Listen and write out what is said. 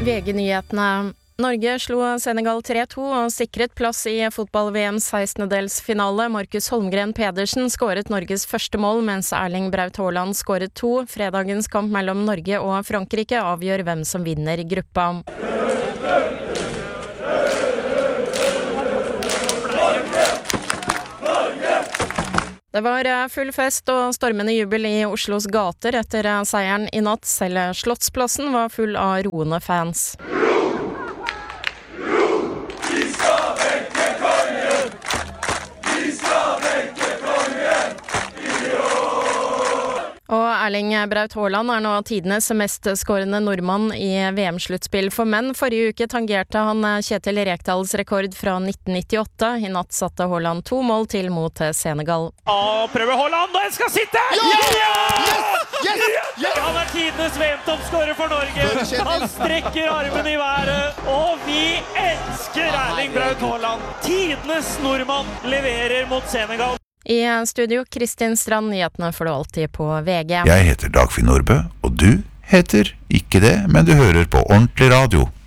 VG-nyhetene. Norge slo Senegal 3-2 og sikret plass i fotball-VMs 16-delsfinale. Markus Holmgren Pedersen skåret Norges første mål, mens Erling Braut Haaland skåret 2. Fredagens kamp mellom Norge og Frankrike avgjør hvem som vinner gruppa. Det var full fest og stormende jubel i Oslos gater etter seieren i natt. Selv Slottsplassen var full av roende fans. Og Erling Braut Haaland nå tidenes mest skårende nordmann i VM-sluttspill for menn. Forrige uke tangerte han Kjetil Rekdals rekord fra 1998. I natt satte Haaland 2 mål til mot Senegal. Prøver Haaland, og den skal sitte! Ja! Yes! Han tidenes VM-toppskårer for Norge. Han strekker armen i været, og vi elsker Erling Braut Haaland. Tidenes nordmann leverer mot Senegal. I studio, Kristin Strand, nyhetene får du alltid på VG. Jeg heter Dagfinn Nordbø, og du heter ikke det, men du hører på ordentlig radio.